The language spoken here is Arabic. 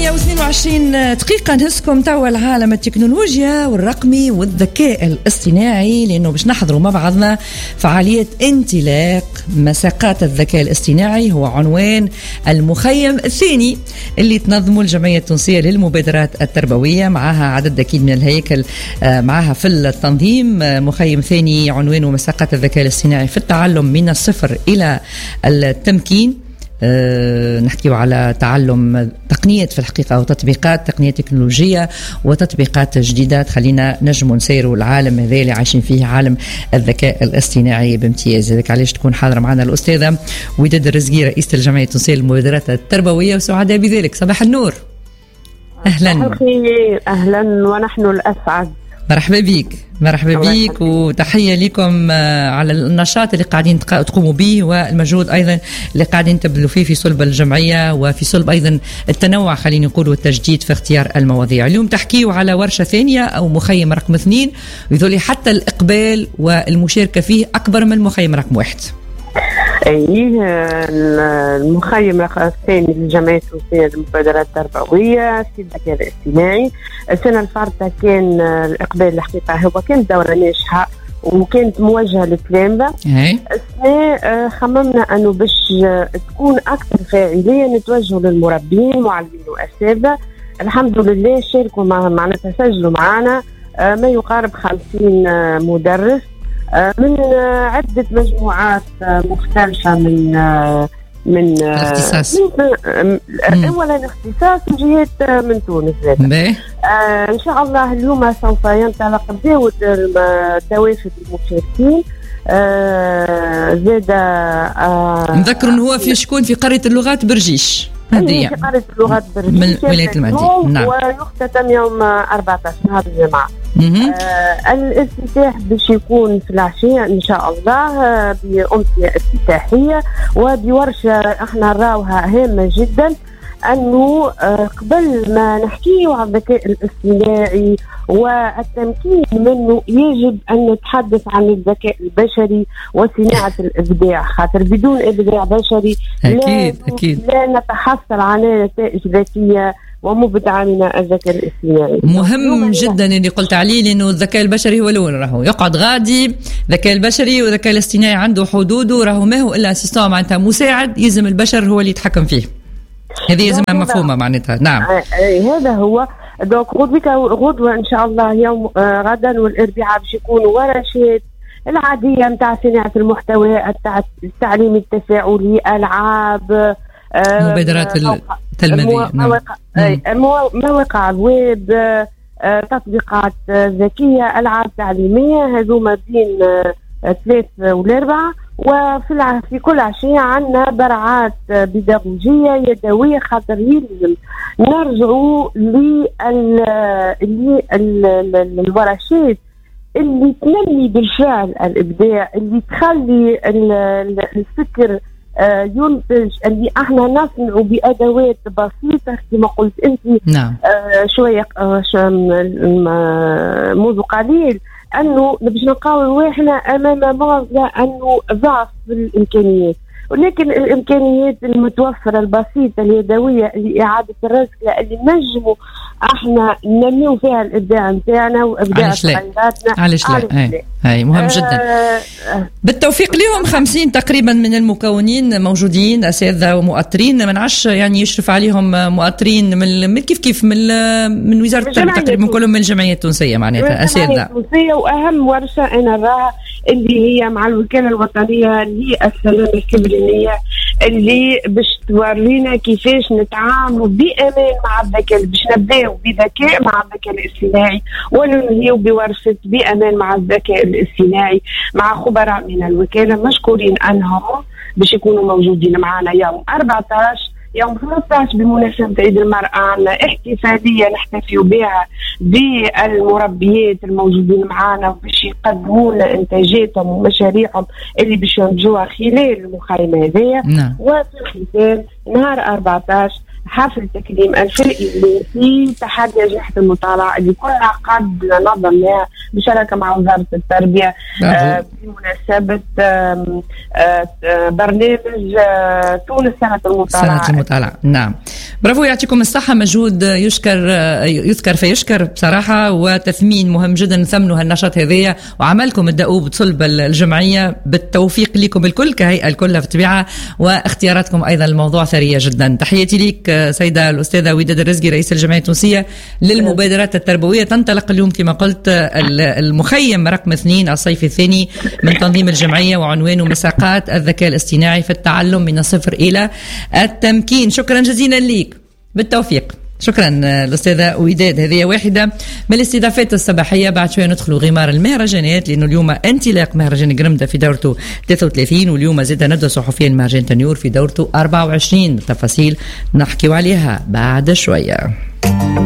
22 دقيقة نهزكم توا العالم التكنولوجيا والرقمي والذكاء الاصطناعي، لأنه باش نحضروا مع بعضنا فعالية انطلاق مساقات الذكاء الاصطناعي. هو عنوان المخيم الثاني اللي تنظمه الجمعية التونسية للمبادرات التربوية، معها عدد أكيد من الهيكل معها في التنظيم. مخيم ثاني عنوانه مساقات الذكاء الاصطناعي في التعلم من الصفر إلى التمكين. نحكيو على تعلم تقنيات في الحقيقة وتطبيقات تقنية تكنولوجية وتطبيقات جديدة خلينا نجموا نسيروا العالم هذا اللي عايشين فيه، عالم الذكاء الاصطناعي بامتياز. هذاك علاش تكون حاضرة معنا الأستاذة وداد الرزقي رئيسة الجمعية التونسية للمبادرات التربوية، وسعداء بذلك. صباح النور. أهلا. أهلا ونحن الأسعد. مرحبا بيك وتحية لكم على النشاط اللي قاعدين تقوموا به والمجهود أيضا اللي قاعدين تبذلوا فيه في صلب الجمعية وفي صلب أيضا التنوع خلينا نقول والتجديد في اختيار المواضيع. اليوم تحكيوا على ورشة ثانية أو مخيم رقم 2، ويظل حتى الإقبال والمشاركة فيه أكبر من المخيم رقم 1. المخيم الثاني للجمعية التونسية للمبادرات التربوية في الذكاء الاصطناعي. السنة الفارطة كان الإقبال الحقيقة هو كانت دورة ناجحة وكانت موجهة للتلامذة. السنة خممنا أنه باش تكون أكثر فاعلية نتوجه للمربين معلمين وأساتذة. الحمد لله شاركوا معنا سجلوا معنا ما يقارب 50 مدرس من عدة مجموعات مختلفة من الاختصاص. أولا اختصاص جهات من تونس. إن شاء الله اليوم سوف ينطلق بداية توافد المشاركين. زاد نذكر أنه هو في شكون في قرية اللغات برجيش في قرية اللغات برجيش من ولاية المهدي. نعم. ويختتم يوم 14 نهار الجمعة. الافتتاح باش يكون في العشية إن شاء الله بأمسية افتتاحية وبورشة احنا نراوها هامة جدا، أنه قبل ما نحكيه على الذكاء الاصطناعي والتمكين منه يجب أن نتحدث عن الذكاء البشري وصناعة الإبداع، خاطر بدون إبداع بشري أكيد لا نتحصل على نتائج ذكية ومبدعة من الذكاء الاصطناعي. مهم جدا اللي قلت عليه، لأنه الذكاء البشري هو الأول راهو يقعد غادي. الذكاء البشري والذكاء الاصطناعي عنده حدوده، راهو ما هو إلا أسيستان معناتها مساعد، يلزم البشر هو اللي يتحكم فيه. هذه يلزم مفهومة معناتها. نعم هذا هو. دوك غدوة إن شاء الله يوم غدا والأربعاء باش يكونوا ورشات العادية متاع صناعة المحتوى، التعليم التفاعلي، ألعاب، مبادرات التلميذية، مواقع الويب، تطبيقات ذكية، ألعاب تعليمية. هذوما بين 3 و4. وفي كل عشية عنا برعات بيداغوجية يدوية، خاطر يلزم نرجعوا للورشات اللي تنمي بالفعل الإبداع، اللي تخلي الفكر ينتج، اللي احنا نصنع بأدوات بسيطة كما قلت انت. نعم. شوية منذ قليل انه باش نلقاو احنا امام معضلة انه ضعف في الامكانيات، ولكن الامكانيات المتوفرة البسيطة اليدوية لإعادة الرزق اللي نجموا احنا ننميو فيها الابداع نتاعنا وابداع خيراتنا. علاش لا؟ هاي مهم جدا. بالتوفيق لهم. 50 تقريبا من المكونين موجودين، اساتذه ومؤطرين. ما نعرفش يعني يشرف عليهم مؤطرين من كيف من وزاره التربيه تقريبا كلهم من الجمعيه التونسيه معناتها اساتذه. واهم ورشه انا نراها اللي هي مع الوكاله الوطنيه للسلامه الكبريتيه، اللي باش تورينا كيفاش نتعاملوا بامان مع الذكاء، باش نبداو بذكاء مع الذكاء الاصطناعي وننهيو بورشه بامان مع الذكاء الاصطناعي مع خبراء من الوكاله مشكورين انهم باش يكونوا موجودين معنا يوم 14 يوم 15 بمناسبة عيد المرأة. عنا احتفالية نحتفي بها بالمربيات الموجودين معنا باش يقدموا لنا انتاجاتهم ومشاريعهم اللي باش ينتجوها خلال المخيم هذايا. وفي الختام نهار 14 حفل تكريم الفائز في تحدي نجاح المطالعة اللي كنا قد نظمناها بشراكة مع وزارة التربية بمناسبة برنامج تونس سنة المطالعة. نعم، برافو، يعطيكم الصحة. مجهود يذكر فيشكر بصراحة، وتثمين مهم جدا. ثمنوا هالنشاط هذايا وعملكم الدؤوب بصلب الجمعية. بالتوفيق لكم الكل كهيئة الكل في طبيعة، واختياراتكم أيضا الموضوع ثرية جدا. تحياتي ليك سيدة الأستاذة وداد الرزقي، رئيس الجمعية التونسية للمبادرات التربوية. تنطلق اليوم كما قلت المخيم رقم 2 الصيف الثاني من تنظيم الجمعية، وعنوانه مساقات الذكاء الاصطناعي في التعلم من الصفر إلى التمكين. شكرا جزيلا ليك، بالتوفيق. شكرا الأستاذة وداد. هذه واحدة من الاستضافات الصباحية. بعد شوية ندخلوا غمار المهرجانات، لأنه اليوم انطلاق مهرجان قرمدة في دورته 33، واليوم زاد ندوة صحفيا مهرجان تنيور في دورته 24. التفاصيل نحكي عليها بعد شوية.